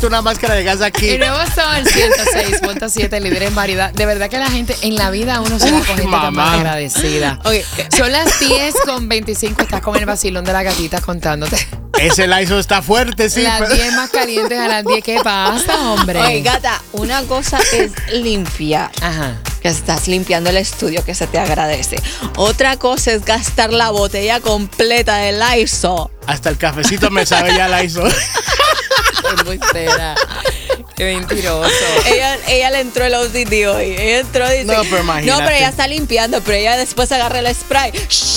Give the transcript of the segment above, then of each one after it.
una máscara de gas aquí. El nuevo Sol 106.7, líder en variedad. De verdad que la gente en la vida uno se va con gente tan más agradecida. Okay. Son las 10:25, estás con el vacilón de la gatita contándote. Ese Lysol está fuerte, sí. Las 10 más calientes a las 10. ¿Qué pasa, hombre? Oye, gata, una cosa es limpiar. Ajá. Que estás limpiando el estudio, que se te agradece. Otra cosa es gastar la botella completa de Lysol. Hasta el cafecito me sabe ya Lysol. Es muy fea. Qué mentiroso. Ella le entró el OCD hoy. Ella entró y dice, no, pero imagínate. No, pero ella está limpiando, pero ella después agarra el spray.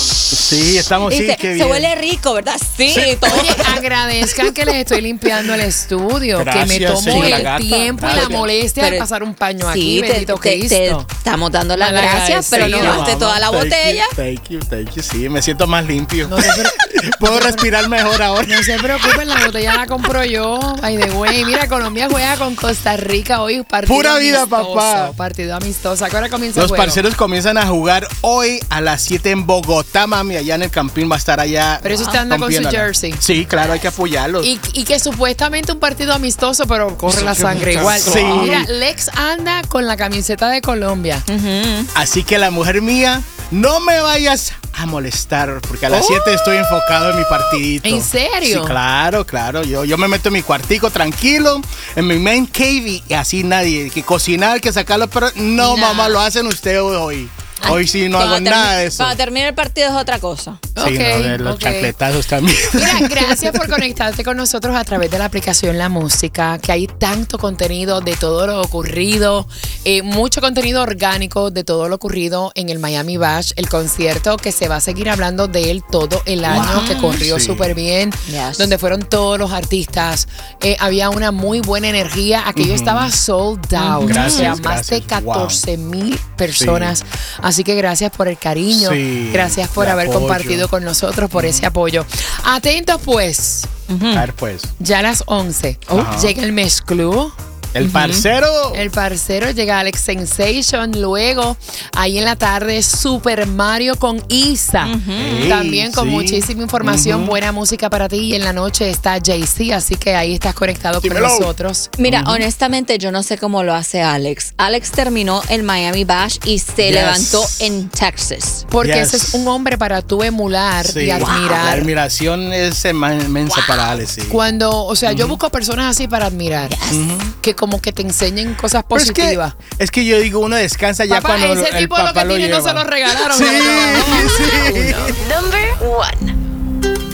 Sí, estamos, y sí, dice, qué bien. Se huele rico, ¿verdad? Sí. Todo. Oye, agradezcan que les estoy limpiando el estudio. Gracias, que me tomo el gata. tiempo y la molestia de pasar un paño aquí, bendito te Cristo. estamos dando las gracias, pero no gaste toda la botella. Thank you. Sí, me siento más limpio. No Puedo respirar mejor ahora. No se preocupen, la botella la compro yo. By the way, mira, Colombia juega con Costa Rica hoy. Partido Pura vida, amistoso, papá. Partido amistoso. ¿A qué hora comienza el Los juego? parceros comienzan a jugar hoy a las 7 en Bogotá, mami. Allá en el Campín va a estar allá. Pero eso usted anda con su jersey. Sí, claro, hay que apoyarlos. Y que supuestamente un partido amistoso, pero corre la sangre igual. Sí. Mira, Lex anda con la camiseta de Colombia. Así que la mujer mía, no me vayas a molestar, porque a las 7 estoy enfocado en mi partidito. ¿En serio? Sí, claro. Yo me meto en mi cuartico tranquilo, en mi main cave, y así nadie, que cocinar, que sacarlo, pero no, mamá, lo hacen ustedes hoy. Hoy sí no hago nada de eso. Cuando termine el partido es otra cosa. Sí, los chancletazos también. Mira, gracias por conectarte con nosotros a través de la aplicación La Música, que hay tanto contenido de todo lo ocurrido, mucho contenido orgánico de todo lo ocurrido en el Miami Bash, el concierto que se va a seguir hablando de él todo el año, que corrió súper bien, donde fueron todos los artistas. Había una muy buena energía. Aquello estaba sold out. Gracias, más de 14,000 personas. Sí. Así que gracias por el cariño. Sí, gracias por haber compartido con nosotros, por ese apoyo. Atentos pues. A ver pues. Ya a las 11 llega el mezclú. El parcero. El parcero llega Alex Sensation. Luego, ahí en la tarde, Super Mario con Isa. También con muchísima información, buena música para ti. Y en la noche está Jay-Z, así que ahí estás conectado con nosotros. Mira, honestamente, yo no sé cómo lo hace Alex. Alex terminó el Miami Bash y se levantó en Texas. Porque ese es un hombre para tú emular y admirar. La admiración es inmensa para Alex. Sí. Cuando, o sea, yo busco personas así para admirar. Que como que te enseñen cosas positivas. Es que yo digo, uno descansa ya papá, cuando ese el tipo papá lo que tiene lleva. no se lo regalaron. Sí. Number 1.